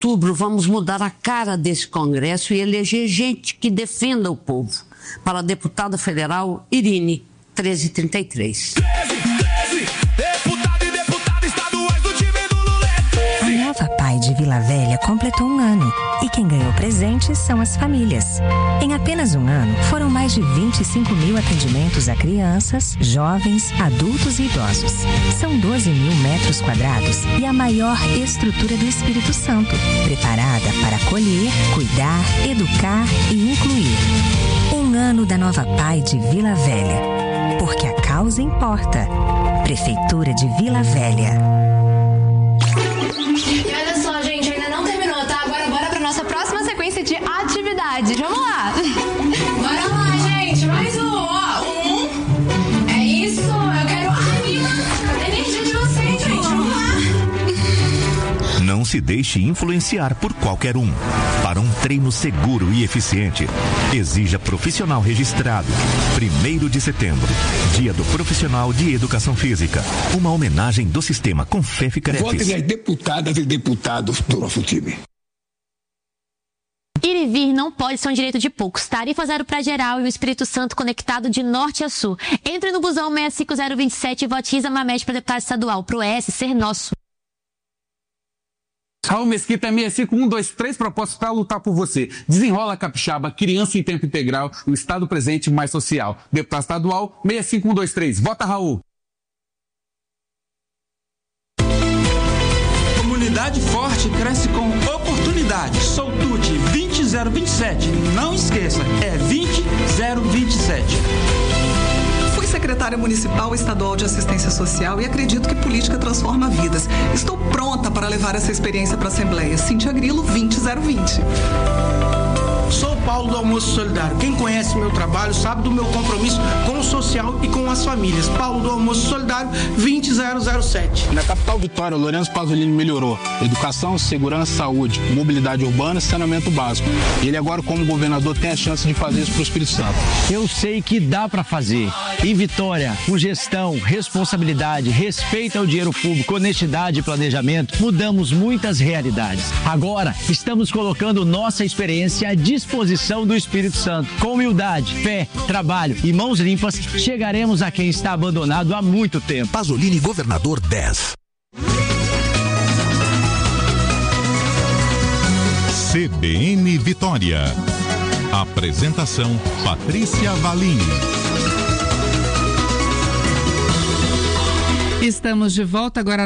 outubro, vamos mudar a cara desse Congresso e eleger gente que defenda o povo. Para a deputada federal Irine, 1333. Deputado e deputada estaduais do time do Lula. A Nova Pai de Vila Velha completou 1 ano e quem ganhou presentes são as famílias. Em apenas 1 ano, foram mais de 25 mil atendimentos a crianças, jovens, adultos e idosos. São 12 mil metros quadrados e a maior estrutura do Espírito Santo, preparada para acolher, cuidar, educar e incluir. 1 ano da Nova Pai de Vila Velha. Porque a causa importa. Prefeitura de Vila Velha. E olha só, gente, ainda não terminou, tá? Agora bora pra nossa próxima sequência de atividades. Vamos lá! Bora lá, gente! Mais um, ó! É isso! Eu quero... Ai, menina! Cadê a energia de vocês, gente? Vamos lá! Não se deixe influenciar por qualquer um. Para um treino seguro e eficiente, exija profissional registrado. 1º de setembro, Dia do Profissional de Educação Física. Uma homenagem do sistema Confef-Crefis. Votem as deputadas e deputados do nosso time. Ir e vir não pode ser um direito de poucos. Tarifa zero para geral e o Espírito Santo conectado de norte a sul. Entre no busão 65027 e vote Isa Mamed para deputado estadual. Pro ES ser nosso. Raul Mesquita, 65123 propostas para lutar por você. Desenrola Capixaba, criança em tempo integral, o Estado presente mais social. Deputado estadual, 65123. Vota, Raul. Comunidade forte cresce com oportunidade. Sou Tuti 20027. Não esqueça, é 20027. Fui secretária municipal estadual de assistência social e acredito que política transforma vidas. Estou pronta para levar essa experiência para a Assembleia. Cíntia Grilo, 20020. Sou Paulo do Almoço Solidário. Quem conhece meu trabalho sabe do meu compromisso com o social e com as famílias. Paulo do Almoço Solidário, 20007. Na capital Vitória, Lourenço Pasolini melhorou educação, segurança, saúde, mobilidade urbana e saneamento básico. Ele agora, como governador, tem a chance de fazer isso para o Espírito Santo. Eu sei que dá para fazer. Em Vitória, com gestão, responsabilidade, respeito ao dinheiro público, honestidade e planejamento, mudamos muitas realidades. Agora, estamos colocando nossa experiência à disposição do Espírito Santo. Com humildade, fé, trabalho e mãos limpas, chegaremos a quem está abandonado há muito tempo. Pasolini, governador 10. CBN Vitória. Apresentação: Patrícia Valim. Estamos de volta agora,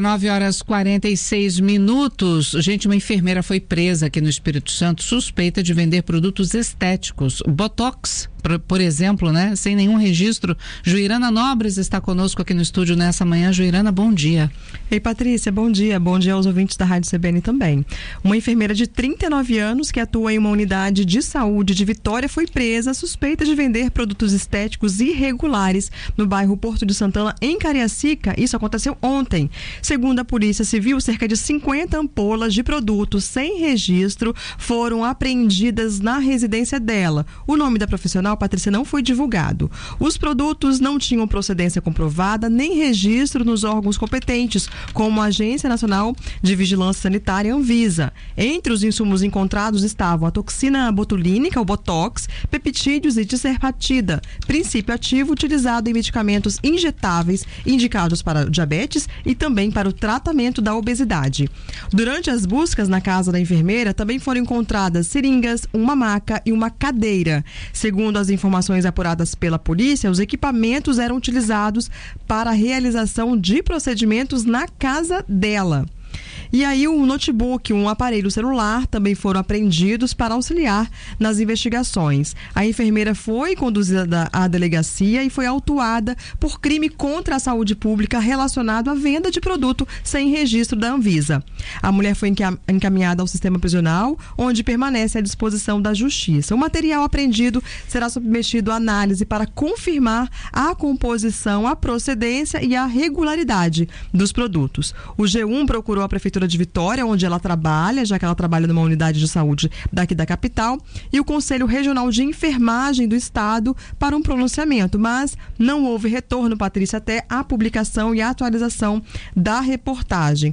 9h46. Gente, uma enfermeira foi presa aqui no Espírito Santo, suspeita de vender produtos estéticos, botox, por exemplo, né? Sem nenhum registro. Juirana Nobres está conosco aqui no estúdio nessa manhã. Juirana, bom dia. Ei, Patrícia, bom dia. Bom dia aos ouvintes da Rádio CBN também. Uma enfermeira de 39 anos que atua em uma unidade de saúde de Vitória foi presa, suspeita de vender produtos estéticos irregulares no bairro Porto de Santana, em Cariacica. Isso aconteceu ontem. Segundo a Polícia Civil, cerca de 50 ampolas de produtos sem registro foram apreendidas na residência dela. O nome da profissional, Patrícia, não foi divulgado. Os produtos não tinham procedência comprovada nem registro nos órgãos competentes, como a Agência Nacional de Vigilância Sanitária, Anvisa. Entre os insumos encontrados estavam a toxina botulínica, o botox, peptídeos e tiserpatida, princípio ativo utilizado em medicamentos injetáveis indicados para diabetes e também para o tratamento da obesidade. Durante as buscas na casa da enfermeira, também foram encontradas seringas, uma maca e uma cadeira. Segundo as informações apuradas pela polícia, os equipamentos eram utilizados para a realização de procedimentos na casa dela. E aí um notebook, um aparelho celular também foram apreendidos para auxiliar nas investigações. A enfermeira foi conduzida à delegacia e foi autuada por crime contra a saúde pública relacionado à venda de produto sem registro da Anvisa. A mulher foi encaminhada ao sistema prisional, onde permanece à disposição da Justiça. O material apreendido será submetido à análise para confirmar a composição, a procedência e a regularidade dos produtos. O G1 procurou a Prefeitura Prefeitura de Vitória, onde ela trabalha, já que ela trabalha numa unidade de saúde daqui da capital, e o Conselho Regional de Enfermagem do Estado para um pronunciamento, mas não houve retorno, Patrícia, até a publicação e a atualização da reportagem.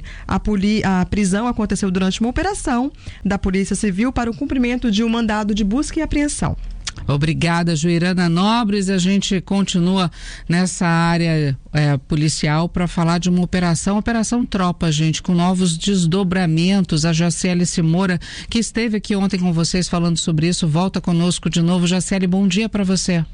A prisão aconteceu durante uma operação da Polícia Civil para o cumprimento de um mandado de busca e apreensão. Obrigada, Joirana Nobres. A gente continua nessa área policial para falar de uma Operação Tropa, gente, com novos desdobramentos. A Jaciele Simora, que esteve aqui ontem com vocês falando sobre isso, volta conosco de novo. Jaciele, bom dia para você.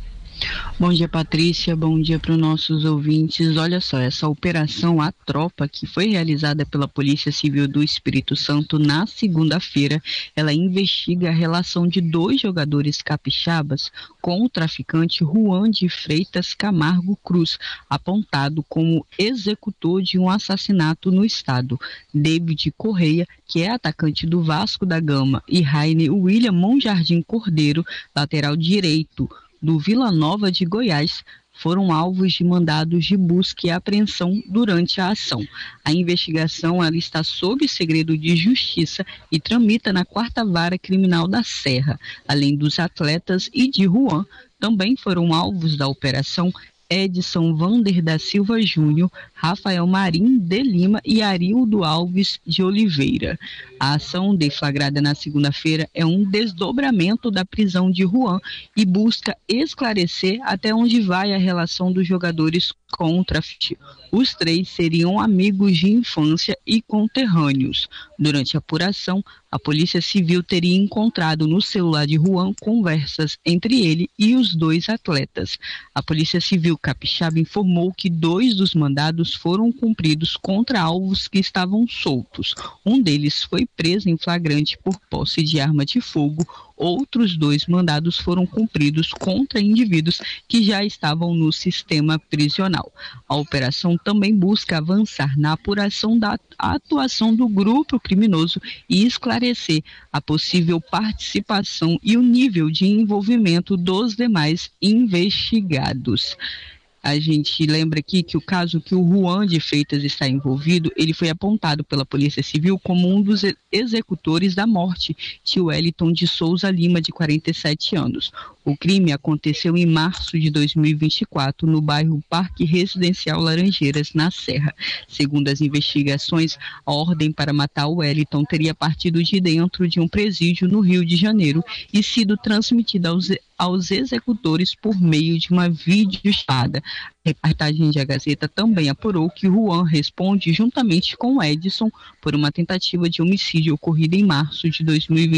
Bom dia, Patrícia, bom dia para os nossos ouvintes. Olha só, essa operação A Tropa, que foi realizada pela Polícia Civil do Espírito Santo na segunda-feira, ela investiga a relação de 2 jogadores capixabas com o traficante Juan de Freitas Camargo Cruz, apontado como executor de um assassinato no estado. David Correia, que é atacante do Vasco da Gama, e Raine William Monjardim Cordeiro, lateral direito do Vila Nova de Goiás, foram alvos de mandados de busca e apreensão durante a ação. A investigação ela está sob segredo de justiça e tramita na 4ª Vara Criminal da Serra. Além dos atletas e de Juan, também foram alvos da operação Edson Vander da Silva Júnior, Rafael Marim de Lima e Arildo Alves de Oliveira. A ação deflagrada na segunda-feira é um desdobramento da prisão de Juan e busca esclarecer até onde vai a relação dos jogadores com o traficante. Os 3 seriam amigos de infância e conterrâneos. Durante a apuração, a Polícia Civil teria encontrado no celular de Juan conversas entre ele e os 2 atletas. A Polícia Civil capixaba informou que 2 dos mandados foram cumpridos contra alvos que estavam soltos. Um deles foi preso em flagrante por posse de arma de fogo. Outros 2 mandados foram cumpridos contra indivíduos que já estavam no sistema prisional. A operação também busca avançar na apuração da atuação do grupo criminoso e esclarecer a possível participação e o nível de envolvimento dos demais investigados. A gente lembra aqui que o caso que o Juan de Freitas está envolvido, ele foi apontado pela Polícia Civil como um dos executores da morte de Wellington de Souza Lima, de 47 anos. O crime aconteceu em março de 2024 no bairro Parque Residencial Laranjeiras, na Serra. Segundo as investigações, a ordem para matar o Wellington teria partido de dentro de um presídio no Rio de Janeiro e sido transmitida aos executores por meio de uma videochamada. A reportagem da Gazeta também apurou que Juan responde juntammente com Edson por uma tentativa de homicídio ocorrida em março de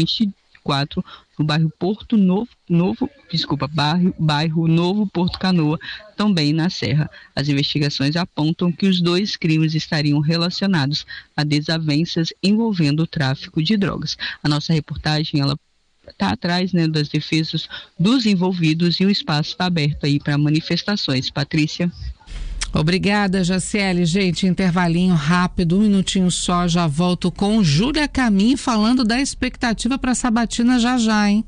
2024 no bairro bairro Novo Porto Canoa, também na Serra. As investigações apontam que os 2 crimes estariam relacionados a desavenças envolvendo o tráfico de drogas. A nossa reportagem, ela está atrás, né, das defesas dos envolvidos e o espaço está aberto aí para manifestações. Patrícia. Obrigada, Jaciele. Gente, intervalinho rápido, 1 minutinho só, já volto com Júlia Camim falando da expectativa para Sabatina já, hein?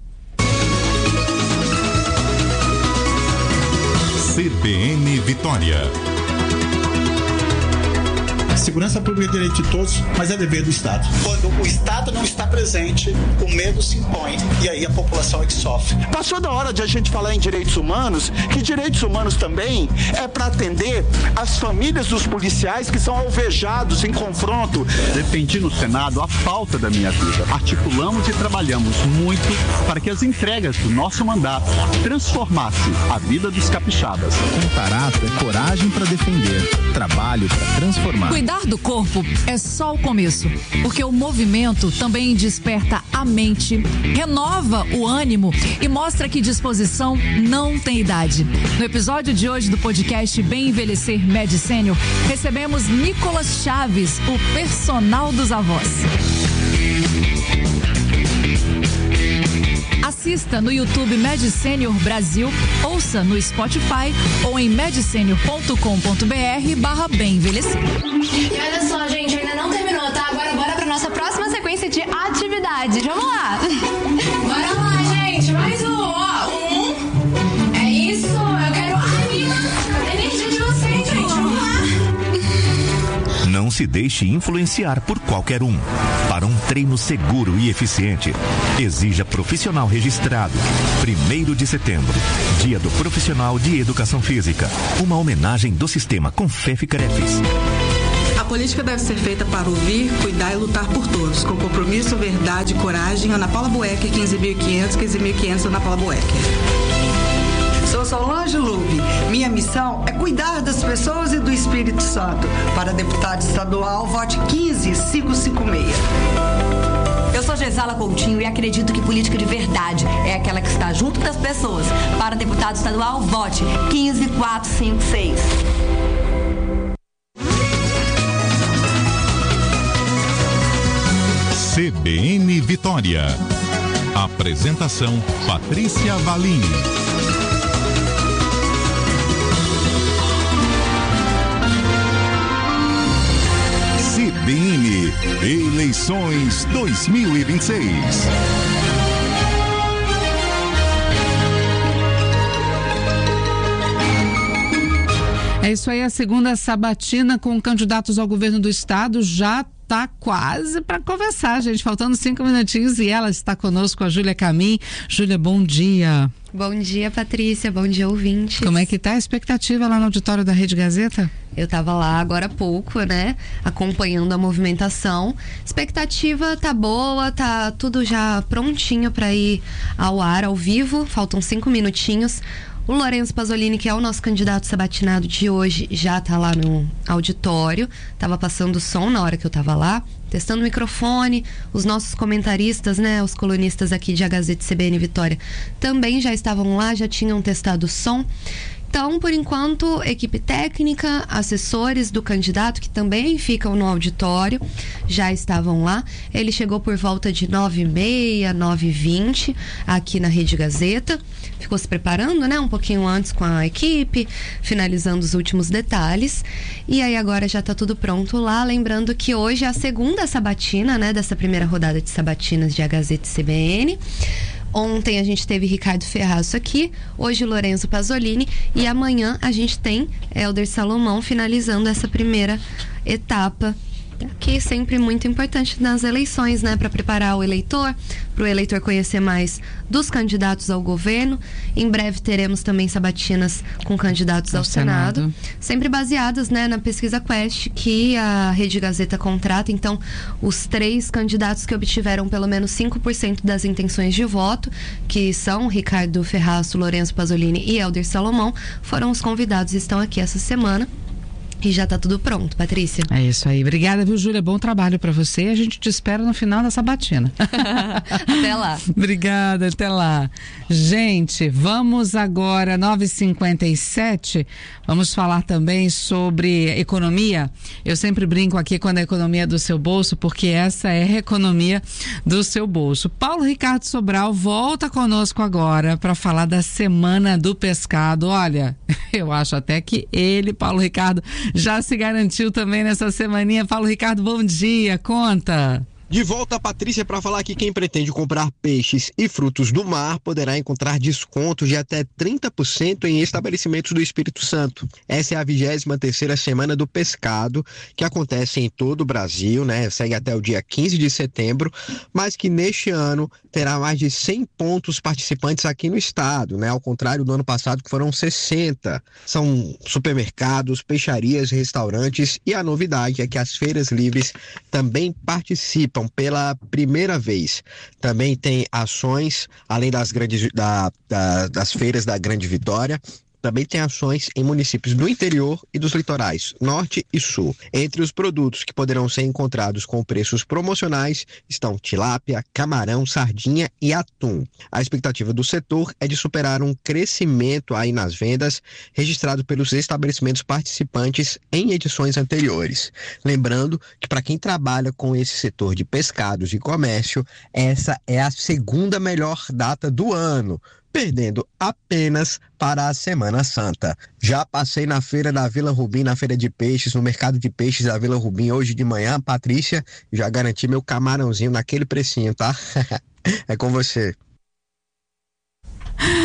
CBN Vitória. Segurança pública é direito de todos, mas é dever do Estado. Quando o Estado não está presente, o medo se impõe e aí a população é que sofre. Passou da hora de a gente falar em direitos humanos, que direitos humanos também é para atender as famílias dos policiais que são alvejados em confronto. Defendi no Senado a pauta da minha vida. Articulamos e trabalhamos muito para que as entregas do nosso mandato transformassem a vida dos capixabas. Comparato é coragem para defender, trabalho para transformar. Cuidar do corpo é só o começo, porque o movimento também desperta a mente, renova o ânimo e mostra que disposição não tem idade. No episódio de hoje do podcast Bem Envelhecer Med Senior, recebemos Nicolas Chaves, o personal dos avós. Assista no YouTube Med Senior Brasil, ouça no Spotify ou em medsenior.com.br/bem envelhecer. E olha só, gente, ainda não terminou, tá? Agora bora pra nossa próxima sequência de atividades. Vamos lá! Bora lá, gente! Mais um, ó. É isso, eu quero... Ai, minha energia de vocês, gente! Vamos lá! Não Não se deixe influenciar por qualquer um. Para um treino seguro e eficiente, exija profissional registrado. 1º de setembro, Dia do Profissional de Educação Física. Uma homenagem do sistema Confef-Crefis. A política deve ser feita para ouvir, cuidar e lutar por todos. Com compromisso, verdade e coragem. Ana Paula Buecker, 15.500, Ana Paula Buecker. Sou Solange Lube. Minha missão é cuidar das pessoas e do Espírito Santo. Para deputado estadual, vote 15556. Eu sou Gesala Coutinho e acredito que política de verdade é aquela que está junto das pessoas. Para deputado estadual, vote 15456. CBN Vitória. Apresentação: Patrícia Valim. CBN Eleições 2026. É isso aí, a segunda sabatina com candidatos ao governo do estado já tá quase para conversar, gente, faltando 5 minutinhos e ela está conosco, a Júlia Camin. Júlia, bom dia. Bom dia, Patrícia, bom dia, ouvintes. Como é que tá a expectativa lá no auditório da Rede Gazeta? Eu tava lá agora há pouco, né, acompanhando a movimentação. Expectativa tá boa, tá tudo já prontinho para ir ao ar, ao vivo, faltam 5 minutinhos. O Lourenço Pasolini, que é o nosso candidato sabatinado de hoje, já tá lá no auditório. Tava passando som na hora que eu tava lá, testando o microfone. Os nossos comentaristas, né, os colunistas aqui de A Gazeta CBN Vitória, também já estavam lá, já tinham testado o som. Então, por enquanto, equipe técnica, assessores do candidato, que também ficam no auditório, já estavam lá. Ele chegou por volta de 9h30, 9h20, aqui na Rede Gazeta. Ficou se preparando, né, um pouquinho antes com a equipe, finalizando os últimos detalhes. E aí agora já está tudo pronto lá. Lembrando que hoje é a segunda sabatina, né, dessa primeira rodada de sabatinas de A Gazeta CBN. Ontem a gente teve Ricardo Ferraço aqui, hoje Lourenço Pasolini e amanhã a gente tem Hélder Salomão finalizando essa primeira etapa, que é sempre muito importante nas eleições, né, para preparar o eleitor, para o eleitor conhecer mais dos candidatos ao governo. Em breve teremos também sabatinas com candidatos ao Senado, sempre baseadas, né, na pesquisa Quest que a Rede Gazeta contrata. Então, os 3 candidatos que obtiveram pelo menos 5% das intenções de voto, que são Ricardo Ferraço, Lourenço Pasolini e Hélder Salomão, foram os convidados e estão aqui essa semana. E já tá tudo pronto, Patrícia. É isso aí. Obrigada, viu, Júlia? Bom trabalho pra você. A gente te espera no final da sabatina. Até lá. Obrigada, até lá. Gente, vamos agora, 9h57, vamos falar também sobre economia. Eu sempre brinco aqui quando a economia é do seu bolso, porque essa é a economia do seu bolso. Paulo Ricardo Sobral volta conosco agora para falar da Semana do Pescado. Olha, eu acho até que ele, Paulo Ricardo, já se garantiu também nessa semaninha. Paulo Ricardo, bom dia, conta. De volta, Patrícia, para falar que quem pretende comprar peixes e frutos do mar poderá encontrar descontos de até 30% em estabelecimentos do Espírito Santo. Essa é a 23ª Semana do Pescado, que acontece em todo o Brasil, né? Segue até o dia 15 de setembro, mas que neste ano terá mais de 100 pontos participantes aqui no estado, né? Ao contrário do ano passado, que foram 60. São supermercados, peixarias, restaurantes, e a novidade é que as feiras livres também participam pela primeira vez. Também tem ações, além das das feiras da Grande Vitória, também tem ações em municípios do interior e dos litorais, norte e sul. Entre os produtos que poderão ser encontrados com preços promocionais estão tilápia, camarão, sardinha e atum. A expectativa do setor é de superar um crescimento aí nas vendas registrado pelos estabelecimentos participantes em edições anteriores. Lembrando que para quem trabalha com esse setor de pescados e comércio, essa é a segunda melhor data do ano, perdendo apenas para a Semana Santa. Já passei na feira da Vila Rubim, na feira de peixes, no mercado de peixes da Vila Rubim hoje de manhã, Patrícia, já garanti meu camarãozinho naquele precinho, tá? É com você.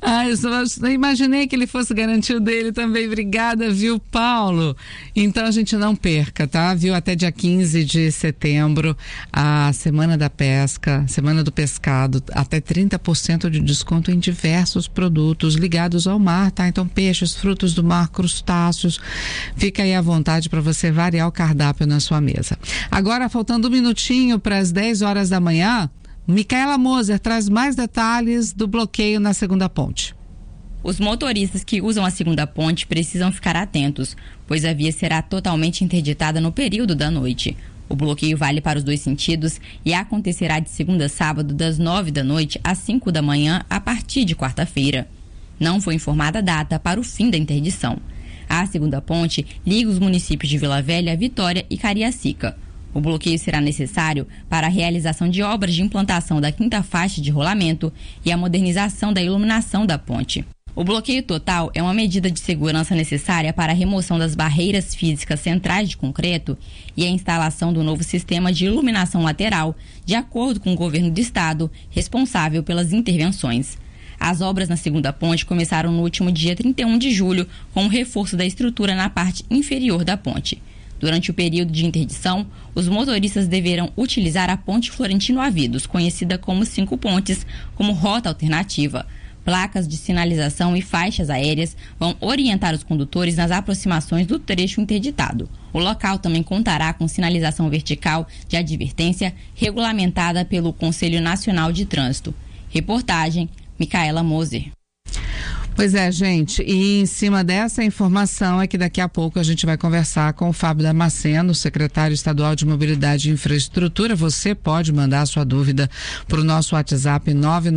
Eu imaginei que ele fosse garantir o dele também. Obrigada, viu, Paulo? Então a gente não perca, tá? Viu? Até dia 15 de setembro, a Semana da Pesca, Semana do Pescado, até 30% de desconto em diversos produtos ligados ao mar, tá? Então peixes, frutos do mar, crustáceos, fica aí à vontade para você variar o cardápio na sua mesa. Agora, faltando um minutinho para as 10 horas da manhã, Micaela Moser traz mais detalhes do bloqueio na segunda ponte. Os motoristas que usam a segunda ponte precisam ficar atentos, pois a via será totalmente interditada no período da noite. O bloqueio vale para os dois sentidos e acontecerá de segunda a sábado, das 9 da noite às 5 da manhã, a partir de quarta-feira. Não foi informada a data para o fim da interdição. A segunda ponte liga os municípios de Vila Velha, Vitória e Cariacica. O bloqueio será necessário para a realização de obras de implantação da quinta faixa de rolamento e a modernização da iluminação da ponte. O bloqueio total é uma medida de segurança necessária para a remoção das barreiras físicas centrais de concreto e a instalação do novo sistema de iluminação lateral, de acordo com o governo do estado, responsável pelas intervenções. As obras na segunda ponte começaram no último dia 31 de julho, com o reforço da estrutura na parte inferior da ponte. Durante o período de interdição, os motoristas deverão utilizar a ponte Florentino Avidos, conhecida como 5 Pontes, como rota alternativa. Placas de sinalização e faixas aéreas vão orientar os condutores nas aproximações do trecho interditado. O local também contará com sinalização vertical de advertência regulamentada pelo Conselho Nacional de Trânsito. Reportagem, Micaela Moser. Pois é, gente, e em cima dessa informação é que daqui a pouco a gente vai conversar com o Fábio Damasceno, secretário estadual de Mobilidade e Infraestrutura. Você pode mandar a sua dúvida para o nosso WhatsApp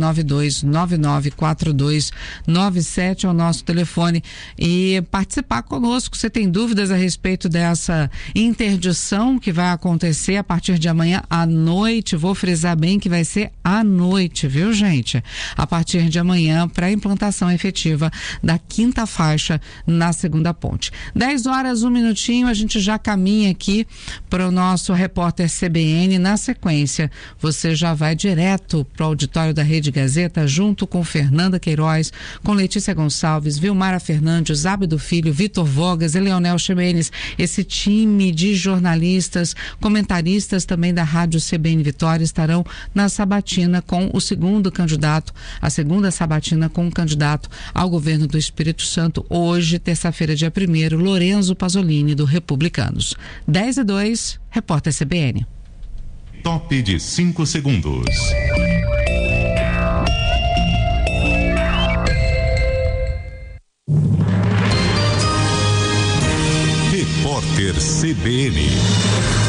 992-994297, é o nosso telefone, e participar conosco. Você tem dúvidas a respeito dessa interdição que vai acontecer a partir de amanhã à noite? Vou frisar bem que vai ser à noite, viu, gente? A partir de amanhã, para a implantação efetiva da quinta faixa na segunda ponte. 10 horas, 1 minutinho, a gente já caminha aqui para o nosso repórter CBN. Na sequência, você já vai direto para o auditório da Rede Gazeta, junto com Fernanda Queiroz, com Letícia Gonçalves, Vilmara Fernandes, Abdo Filho, Vitor Vogas e Leonel Ximenes. Esse time de jornalistas, comentaristas também da Rádio CBN Vitória estarão na sabatina com o segundo candidato, a segunda sabatina com o candidato ao governo do Espírito Santo, hoje, terça-feira, dia 1º, Lorenzo Pasolini, do Republicanos. 10:02, repórter CBN. Top de 5 segundos. Repórter CBN.